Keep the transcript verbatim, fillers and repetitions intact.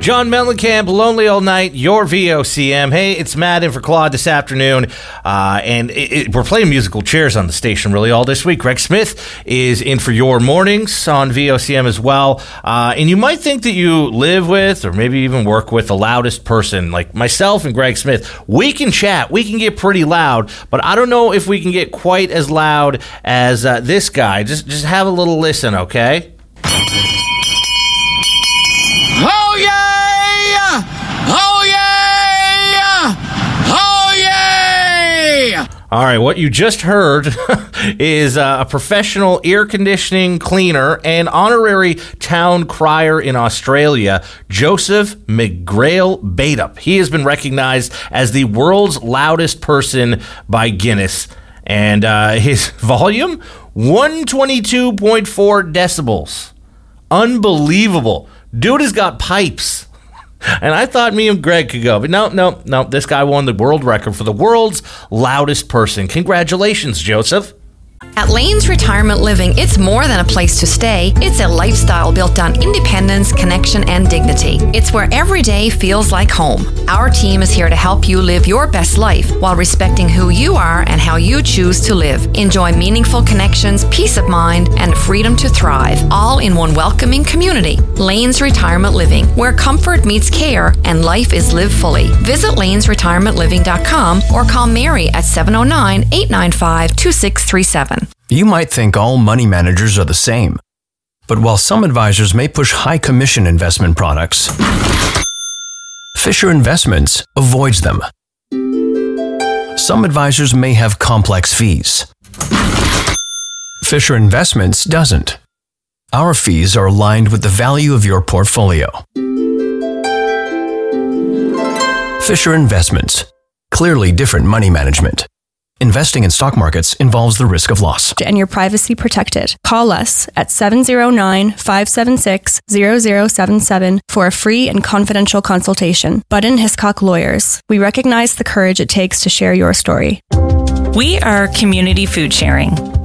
John Mellencamp, Lonely All Night, your V O C M. Hey, it's Matt in for Claude this afternoon, uh, and it, it, we're playing musical chairs on the station really all this week. Greg Smith is in for your mornings on V O C M as well, uh, and you might think that you live with or maybe even work with the loudest person, like myself and Greg Smith. We can chat, we can get pretty loud, but I don't know if we can get quite as loud as uh, this guy. Just, just have a little listen, okay? Oh, yeah! Oh, yeah! Oh, yeah! All right, what you just heard is uh, a professional air conditioning cleaner and honorary town crier in Australia, Joseph McGrail Baitup. He has been recognized as the world's loudest person by Guinness, and uh, his volume, one twenty-two point four decibels. Unbelievable. Dude has got pipes. And I thought me and Greg could go. But no, no, no. This guy won the world record for the world's loudest person. Congratulations, Joseph. At Lanes Retirement Living, it's more than a place to stay. It's a lifestyle built on independence, connection, and dignity. It's where every day feels like home. Our team is here to help you live your best life while respecting who you are and how you choose to live. Enjoy meaningful connections, peace of mind, and freedom to thrive, all in one welcoming community. Lanes Retirement Living, where comfort meets care and life is lived fully. Visit lanes retirement living dot com or call Mary at seven oh nine, eight nine five, two six three seven. You might think all money managers are the same, but while some advisors may push high commission investment products, Fisher Investments avoids them. Some advisors may have complex fees. Fisher Investments doesn't. Our fees are aligned with the value of your portfolio. Fisher Investments. Clearly different money management. Investing in stock markets involves the risk of loss. And your privacy protected. Call us at seven oh nine, five seven six, zero zero seven seven for a free and confidential consultation. Budden Hiscock Lawyers. We recognize the courage it takes to share your story. We are community food sharing.